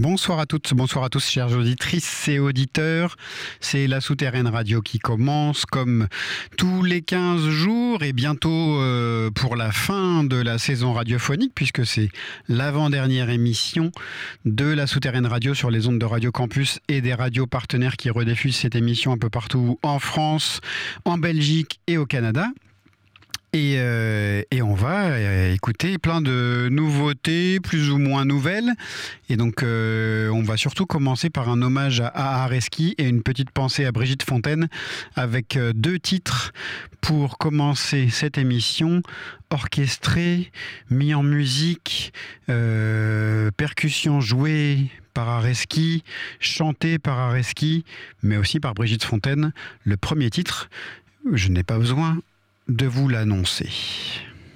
Bonsoir à toutes, bonsoir à tous, chères auditrices et auditeurs. C'est la Souterraine Radio qui commence comme tous les 15 jours et bientôt pour la fin de la saison radiophonique, puisque c'est l'avant-dernière émission de la Souterraine Radio sur les ondes de Radio Campus et des radios partenaires qui rediffusent cette émission un peu partout en France, en Belgique et au Canada. Et on va écouter plein de nouveautés, plus ou moins nouvelles. Et donc, on va surtout commencer par un hommage à Areski et une petite pensée à Brigitte Fontaine avec deux titres pour commencer cette émission, orchestrés, mis en musique, percussions jouées par Areski, chanté par Areski, mais aussi par Brigitte Fontaine. Le premier titre, je n'ai pas besoin de vous l'annoncer.